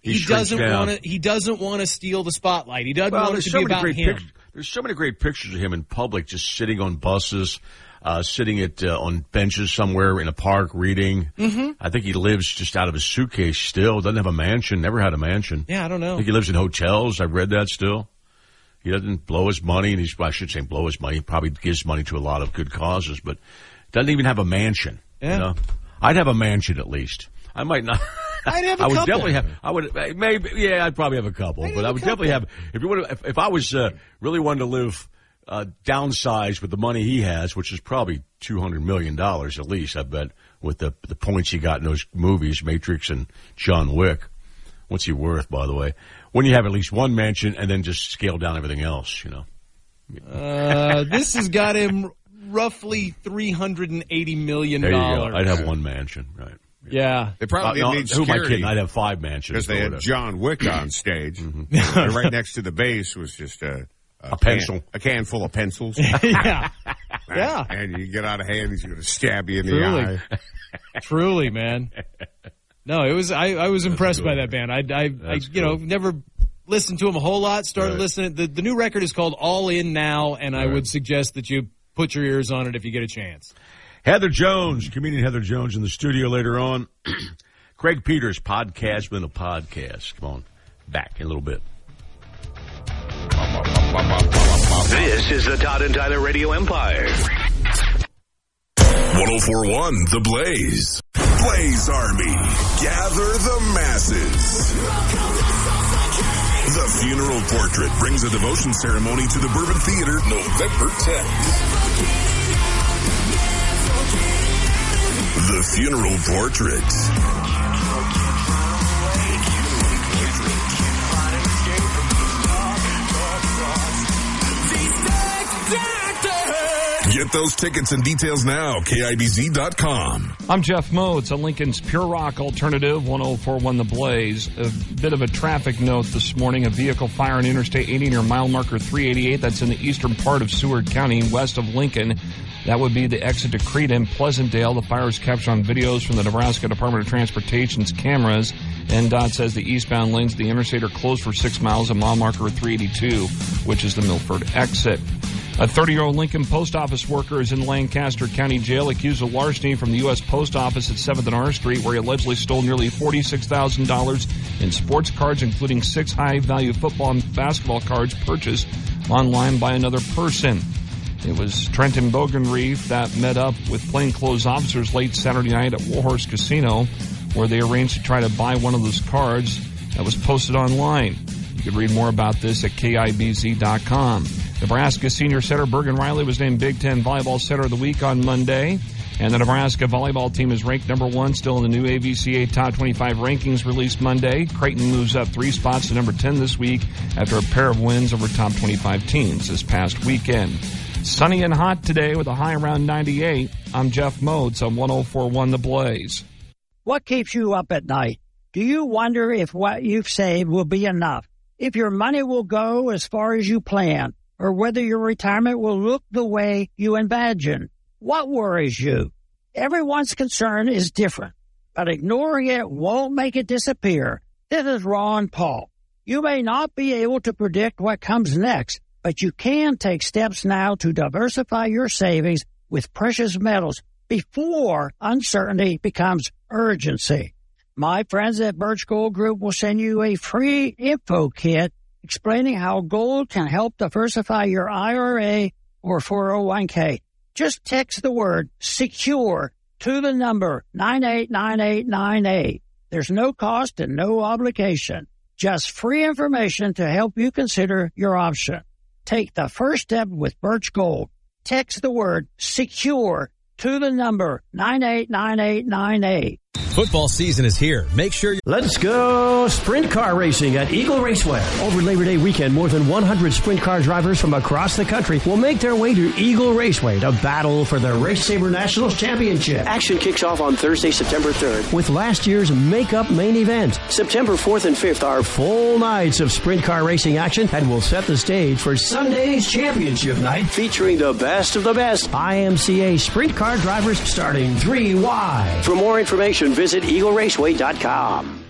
He doesn't want to steal the spotlight. He doesn't want it to be about him. There's so many great pictures of him in public, just sitting on buses, sitting on benches somewhere in a park reading. Mm-hmm. I think he lives just out of his suitcase still. Doesn't have a mansion. Never had a mansion. Yeah, I don't know. I think he lives in hotels. I've read that still. He doesn't blow his money, and I should say blow his money. He probably gives money to a lot of good causes, but doesn't even have a mansion. Yeah. You know? I'd have a mansion at least. I might not. I'd have a couple. I would definitely have. I would maybe. Yeah, I'd probably have a couple. But I would definitely have. If I was really wanting to live downsized with the money he has, which is probably $200 million at least, I bet, with the points he got in those movies, Matrix and John Wick. What's he worth, by the way? When you have at least one mansion and then just scale down everything else, you know. This has got him roughly $380 million. There you go. I'd have one mansion, right? Yeah. They probably need who am I security. kidding? I'd have 5 mansions. Because they had John Wick on stage. Mm-hmm. And right next to the base was just a pencil. A can full of pencils. Yeah. Yeah. And you get out of hand, he's going to stab you in the eye. Truly, man. No, it was. I was impressed by that band. I never listened to them a whole lot. Started listening. The new record is called All In Now, and I would suggest that you put your ears on it if you get a chance. Heather Jones, comedian Heather Jones, in the studio later on. Craig Peters, podcast within a podcast. Come on, back in a little bit. This is the Todd and Tyler Radio Empire. 104.1 The Blaze. Blaze Army. Gather the masses. The Funeral Portrait brings a devotion ceremony to the Bourbon Theater November 10th. The Funeral Portrait. Get those tickets and details now, KIBZ.com. I'm Jeff Modes on Lincoln's Pure Rock Alternative, 104.1 The Blaze. A bit of a traffic note this morning. A vehicle fire on Interstate 80 near mile marker 388. That's in the eastern part of Seward County, west of Lincoln. That would be the exit to Crete and Pleasantdale. The fire is captured on videos from the Nebraska Department of Transportation's cameras. NDOT says the eastbound lanes of the interstate are closed for 6 miles at mile marker 382, which is the Milford exit. A 30-year-old Lincoln post office worker is in Lancaster County Jail accused of larceny from the U.S. Post Office at 7th and R Street, where he allegedly stole nearly $46,000 in sports cards, including 6 high-value football and basketball cards purchased online by another person. It was Trenton Bogenreef that met up with plainclothes officers late Saturday night at Warhorse Casino, where they arranged to try to buy one of those cards that was posted online. You can read more about this at KIBZ.com. Nebraska senior setter Bergen Riley was named Big Ten Volleyball Setter of the Week on Monday. And the Nebraska volleyball team is ranked number 1 still in the new AVCA Top 25 rankings released Monday. Creighton moves up 3 spots to number 10 this week after a pair of wins over top 25 teams this past weekend. Sunny and hot today with a high around 98. I'm Jeff Modes on 104.1 The Blaze. What keeps you up at night? Do you wonder if what you've saved will be enough? If your money will go as far as you plan? Or whether your retirement will look the way you imagine? What worries you? Everyone's concern is different, but ignoring it won't make it disappear. This is Ron Paul. You may not be able to predict what comes next, but you can take steps now to diversify your savings with precious metals before uncertainty becomes urgency. My friends at Birch Gold Group will send you a free info kit explaining how gold can help diversify your IRA or 401k. Just text the word SECURE to the number 989898. There's no cost and no obligation. Just free information to help you consider your option. Take the first step with Birch Gold. Text the word SECURE to the number 989898. Football season is here. Make sure Let's go sprint car racing at Eagle Raceway. Over Labor Day weekend, more than 100 sprint car drivers from across the country will make their way to Eagle Raceway to battle for the Race Saber Nationals Championship. Action kicks off on Thursday, September 3rd with last year's makeup main event. September 4th and 5th are full nights of sprint car racing action and will set the stage for Sunday's championship night featuring the best of the best IMCA sprint car drivers starting 3 wide. For more information, visit EagleRaceway.com.